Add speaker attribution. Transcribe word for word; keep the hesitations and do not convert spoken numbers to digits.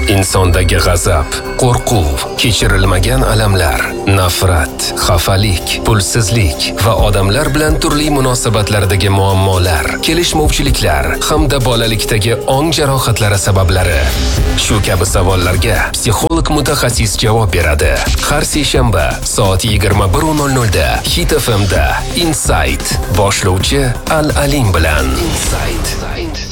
Speaker 1: insondagi g'azab, qo'rquv, kechirilmagan alamlar, nafrat, xafalik, pulsizlik va odamlar bilan turli munosabatlardagi muammolar, kelishmovchiliklar hamda bolalikdagi ong jarohatlari sabablari. Shu kabi savollarga psixolog mutaxassis javob beradi. Har seshanba soat yigirma bir nol nol da Hit F M da Insight boshlovchi Al Alim bilan. Insight.